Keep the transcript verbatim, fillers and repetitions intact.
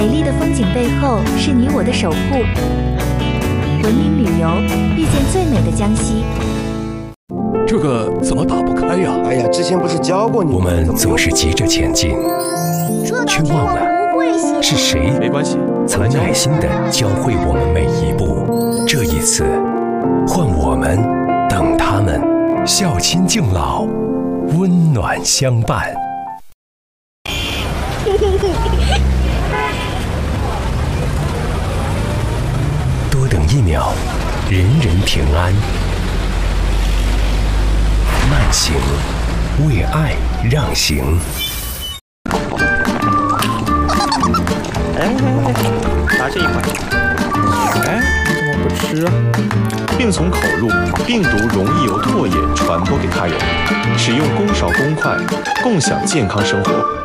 美丽的风景背后是你我的守护。文明旅游，遇见最美的江西。 这个怎么打不开呀？ 哎呀，之前不是教过你？ 我们总是急着前进，却忘了是谁没关系， 曾耐心地教会我们每一步。这一次，换我们等他们，孝亲敬老，温暖相伴。多等一秒，人人平安。慢行，为爱让行。 哎哎哎，拿这一块。哎，你怎么不吃啊？ 病从口入，病毒容易由唾液传播给他人。使用公勺公筷，共享健康生活。